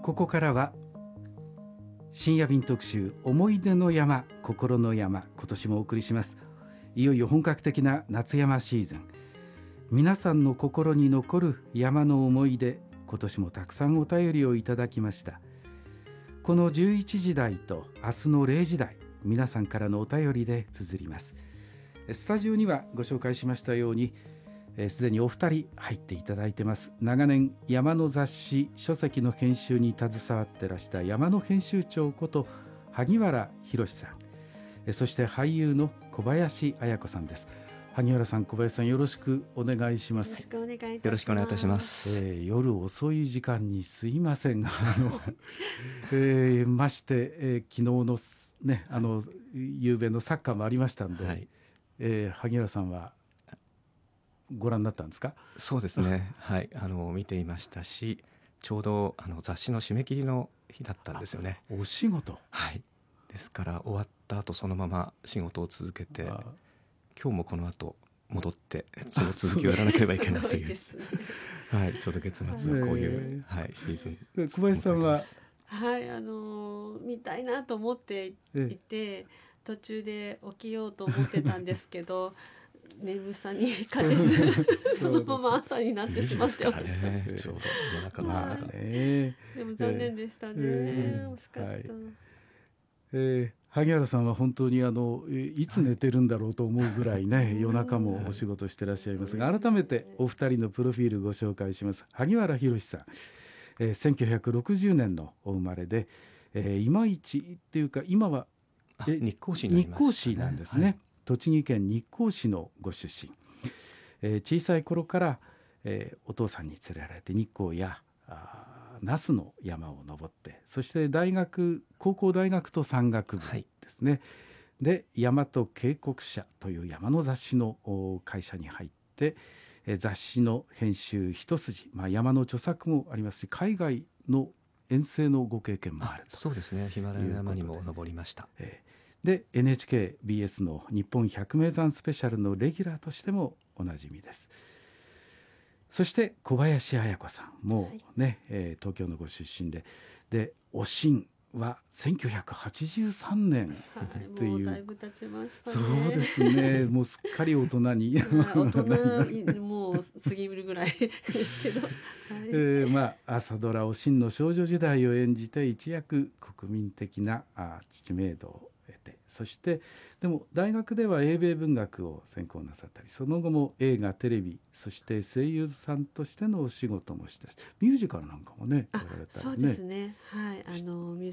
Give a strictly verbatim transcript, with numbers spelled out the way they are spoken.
ここからは深夜便特集、思い出の山心の山、今年もお送りします。いよいよ本格的な夏山シーズン、皆さんの心に残る山の思い出、今年もたくさんお便りをいただきました。このじゅういちじ台と明日のれいじ台、皆さんからのお便りで綴ります。スタジオにはご紹介しましたようにすでにお二人入っていただいてます。長年山の雑誌書籍の編集に携わってらした山の編集長こと萩原博さん、そして俳優の小林綾子さんです。萩原さん、小林さん、よろしくお願いします。 よろしくお願いいたします。 よろしくお願いいたします。 えー、夜遅い時間にすいませんがあの、えー、まして、えー、昨日のね、あの夕べのサッカーもありましたんで、はい、えー、萩原さんはご覧になったんですか？ そうですね、はい、あの見ていましたし、ちょうどあの雑誌の締め切りの日だったんですよね。 お仕事？ はい、ですから終わった後そのまま仕事を続けて、今日もこの後戻ってその続きをやらなければいけないという、はい、ちょうど月末はこういう、はい、シーズン。 小林さんは、 はい、あのー、見たいなと思っていて、途中で起きようと思ってたんですけど眠さに勝てずそのまま朝になってしまってました。 ね、ちょうど夜中の中、 はい、でも残念でしたね、えー、惜しかった、はい、 えー、萩原さんは本当にあのいつ寝てるんだろうと思うぐらいね、はい、夜中もお仕事してらっしゃいますが、改めてお二人のプロフィールご紹介します。萩原博さん、えー、せんきゅうひゃくろくじゅうねんのお生まれで、えー、今市っていうか今はえ日光市になりましたね。 日光市なんですね、はい、栃木県日光市のご出身、えー、小さい頃から、えー、お父さんに連れられて日光や那須の山を登って、そして大学高校大学と山岳部ですね、はい、で大和渓谷社という山の雑誌の会社に入って、えー、雑誌の編集一筋、まあ、山の著作もありますし、海外の遠征のご経験もあると。 そうですね、ヒマラヤ山にも登りました。 えーで エヌエイチケービーエス の日本百名山スペシャルのレギュラーとしてもおなじみです。そして小林綾子さんもね、はい、えー、東京のご出身で、でおしんはせんきゅうひゃくはちじゅうさんねんという、はい、 もうだいぶ経ちましたね。 そうですね、もうすっかり大人に大人もう過ぎるぐらいですけど、はい、 えー、まあ朝ドラおしんの少女時代を演じて一躍国民的なあ知名度を得て、そしてでも大学では英米文学を専攻なさったり、その後も映画テレビ、そして声優さんとしてのお仕事もして、ミュージカルなんかもねやられたりね。 そうですね、はい、あのミュー